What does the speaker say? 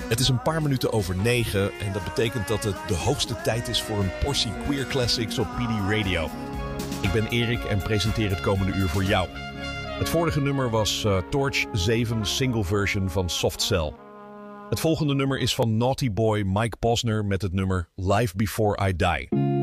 Het is een paar minuten over 9 en dat betekent dat het de hoogste tijd is voor een portie Queer Classics op PD Radio. Ik ben Erik en presenteer het komende uur voor jou. Het vorige nummer was Torch 7 single version van Soft Cell. Het volgende nummer is van Naughty Boy Mike Posner met het nummer Life Before I Die.